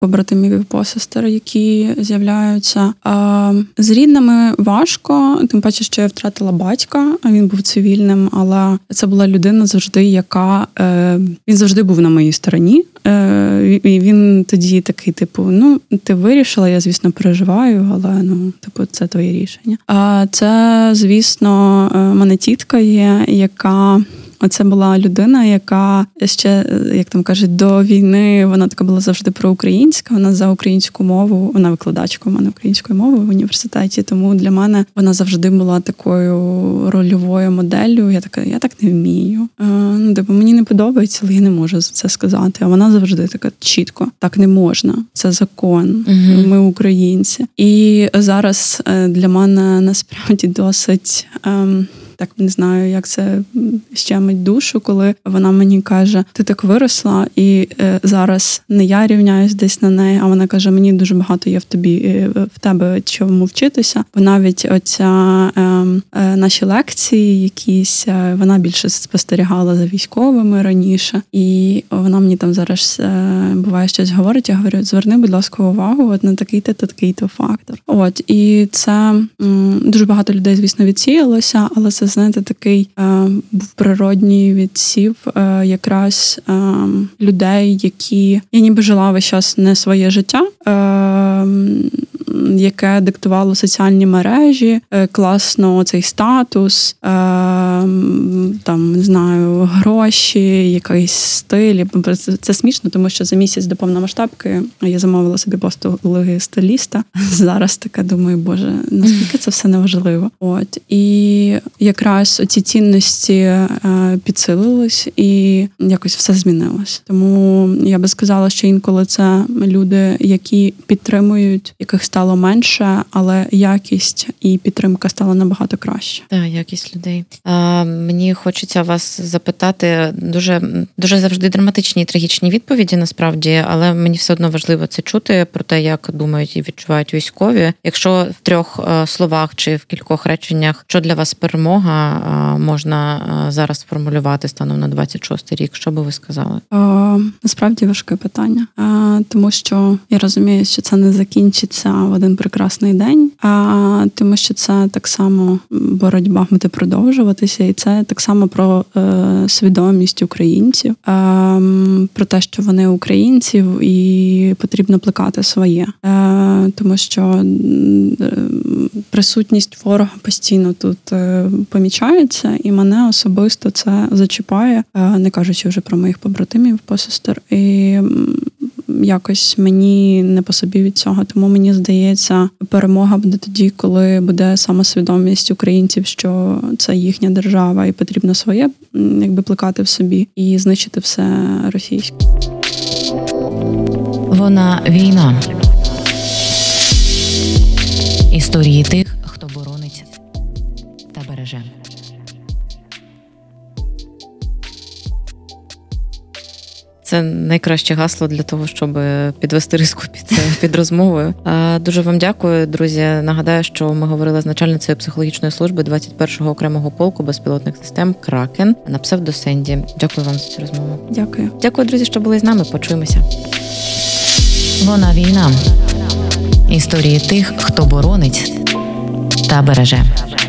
побратимів і посестер, які з'являються. З рідними важко, тим паче, що я втратила батька, а він був цивільним, але це була людина завжди, яка... Він завжди був на моїй стороні. І він тоді такий, ти вирішила, я, звісно, переживаю, але, це твоє рішення. А це, звісно, мене тітка є, яка... Оце була людина, яка ще, як там кажуть, до війни вона така була завжди проукраїнська, вона за українську мову, вона викладачка у мене української мови в університеті, тому для мене вона завжди була такою рольовою моделлю. Я так не вмію. Мені не подобається, але я не можу це сказати. А вона завжди така чітко, так не можна, це закон, ми українці. І зараз для мене насправді досить... Так, не знаю, як це щемить душу, коли вона мені каже, ти так виросла, і зараз не я рівняюсь десь на неї, а вона каже, мені дуже багато є в тебе чому вчитися. Бо навіть наші лекції якісь, вона більше спостерігала за військовими раніше, і вона мені там зараз буває щось говорить, я говорю, зверни, будь ласка, увагу на такий-то фактор. І це дуже багато людей, звісно, відсіялося, але це, знаєте, такий був природній відсів якраз людей, які... Я ніби жила весь час не своє життя, яке диктувало соціальні мережі, класно цей статус, не знаю, гроші, якийсь стиль. Це смішно, тому що за місяць до повномасштабки я замовила собі послуги стиліста. Зараз така думаю, боже, наскільки це все неважливо. І якраз ці цінності підсилились і якось все змінилось. Тому я би сказала, що інколи це люди, які підтримують, яких стало менше, але якість і підтримка стала набагато краще. Так, якість людей. Мені хочеться вас запитати, дуже завжди драматичні і трагічні відповіді, насправді, але мені все одно важливо це чути про те, як думають і відчувають військові. Якщо в 3 словах чи в кількох реченнях, що для вас перемога можна зараз сформулювати станом на 26-й рік, що би ви сказали? Насправді важке питання, тому що я розумію, що це не закінчиться в один прекрасний день, тому що це так само боротьба буде продовжуватися, і це так само про свідомість українців, про те, що вони українців і потрібно плекати своє, тому що присутність ворога постійно тут помічається, і мене особисто це зачіпає, не кажучи вже про моїх побратимів, посестер, і якось мені не по собі від цього. Тому мені здається, перемога буде тоді, коли буде самосвідомість українців, що це їхня держава і потрібно своє плекати в собі і знищити все російське. Вона війна. Історії тих, хто боронить та береже. Це найкраще гасло для того, щоб підвести риску під розмовою. Дуже вам дякую, друзі. Нагадаю, що ми говорили з начальницею психологічної служби 21-го окремого полку безпілотних систем «Кракен» на псевдо Сенді. Дякую вам за цю розмову. Дякую. Дякую, друзі, що були з нами. Почуємося. Вона війна. Історії тих, хто боронить та береже.